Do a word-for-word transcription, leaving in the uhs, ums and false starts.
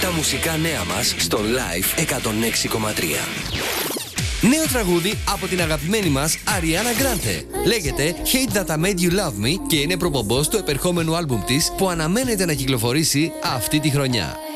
τα μουσικά νέα μας στο Live εκατόν έξι κόμμα τρία. Νέο τραγούδι από την αγαπημένη μας Ariana Grande. Λέγεται Hate That I Made You Love Me και είναι προπομπός του επερχόμενου άλμπουμ της που αναμένεται να κυκλοφορήσει αυτή τη χρονιά.